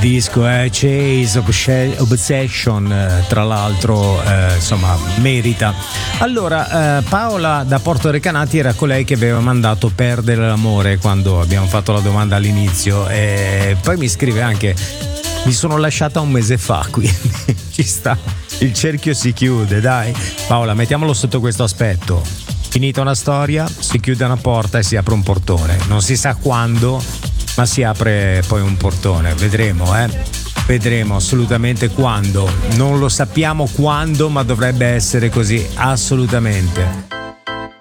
disco è Chase Obsession, tra l'altro insomma merita. Allora Paola da Porto Recanati era colei che aveva mandato Perdere l'amore quando abbiamo fatto la domanda all'inizio, e poi mi scrive anche: mi sono lasciata un mese fa, quindi ci sta, il cerchio si chiude. Dai Paola, mettiamolo sotto questo aspetto: finita una storia, si chiude una porta e si apre un portone, non si sa quando, ma si apre poi un portone. Vedremo assolutamente quando, non lo sappiamo quando, ma dovrebbe essere così assolutamente.